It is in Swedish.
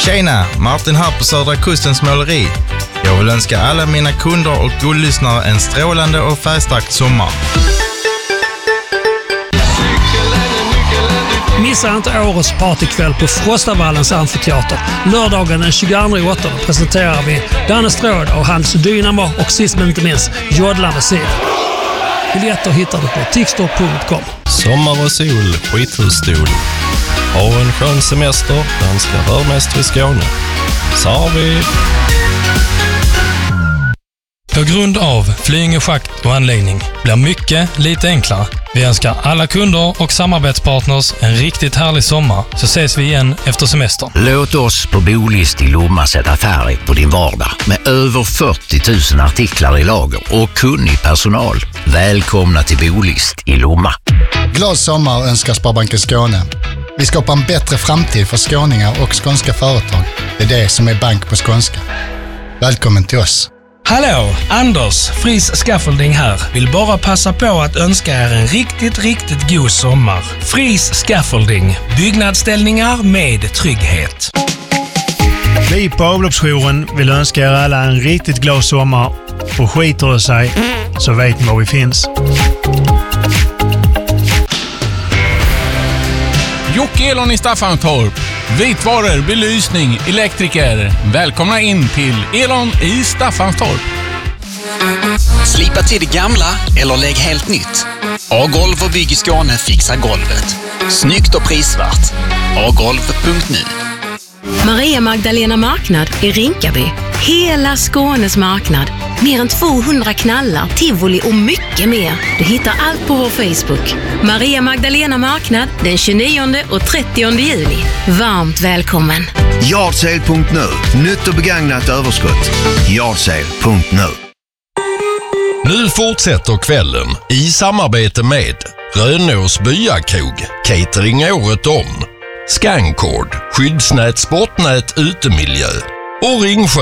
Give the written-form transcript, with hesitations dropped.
Tjena, Martin här på Södra Kustens måleri. Jag vill önska alla mina kunder och guldlyssnare en strålande och färgstark sommar. Missa inte årets partykväll på Frostavallens amfiteater. Lördagen den 22/8 presenterar vi Danne Stråd och hans Dynamo och sist men inte minst Jodlande Siv. Biljetter hittar du på tixter.com. Sommar och sol, skithusstol. Ha en skön semester, danska hörmästare i Skåne. Så har vi... På grund av Flyinge schakt och anläggning blir mycket lite enklare. Vi önskar alla kunder och samarbetspartners en riktigt härlig sommar, så ses vi igen efter semestern. Låt oss på Bolist i Lomma sätta färg på din vardag med över 40 000 artiklar i lager och kunnig personal. Välkomna till Bolist i Lomma. Glad sommar önskar Sparbanken Skåne. Vi skapar en bättre framtid för skåningar och skånska företag. Det är det som är bank på skånska. Välkommen till oss. Hallå, Anders, Fris Scaffolding här. Vill bara passa på att önska er en riktigt god sommar. Fris Scaffolding, byggnadsställningar med trygghet. Vi på avloppsjouren vill önska er alla en riktigt glad sommar, och skiter det sig så vet ni var vi finns. Jocke Elon i Staffanstorp. Vitvaror, belysning, elektriker. Välkomna in till Elon i Staffanstorp. Slipa till det gamla eller lägg helt nytt. A-golv och bygg i Skåne fixar golvet. Snyggt och prisvärt. agolv.nu. Maria Magdalena marknad i Rinkaby. Hela Skånes marknad. Mer än 200 knallar, tivoli och mycket mer. Du hittar allt på vår Facebook. Maria Magdalena marknad den 29 och 30 juli. Varmt välkommen. Yardsale.nu. Nytt och begagnat överskott. Yardsale.nu. Nu fortsätter kvällen i samarbete med Rönås Byakrog, catering året om, Scancord, skyddsnät, sportnät, utemiljö och Ringsjö